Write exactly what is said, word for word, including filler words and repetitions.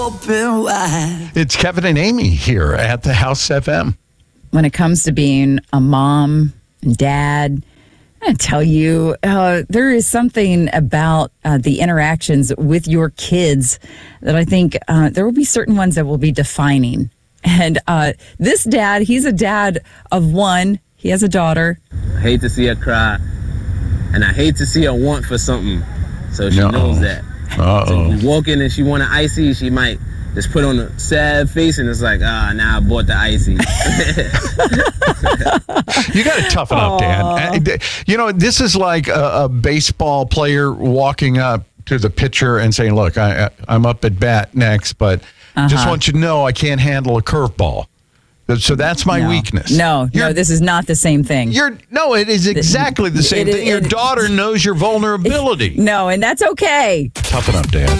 Open wide. It's Kevin and Amy here at the House F M. When it comes to being a mom and dad, I tell you, uh, there is something about uh, the interactions with your kids that I think uh, there will be certain ones that will be defining. And uh, this dad, he's a dad of one. He has a daughter. I hate to see her cry, and I hate to see her want for something, so she No. knows that. Uh-oh. So if you walk in and she want an icy, she might just put on a sad face, and it's like, ah, now I bought the icy. You got to toughen up, Dan. Uh, You know, this is like a, a baseball player walking up to the pitcher and saying, look, I, I'm up at bat next, but uh-huh. just want you to know I can't handle a curveball. So that's my no. weakness. No, you're, no, this is not the same thing. You're No, it is exactly the same it, thing. Your it, daughter knows your vulnerability. No, and that's okay. Toughen up, Dan.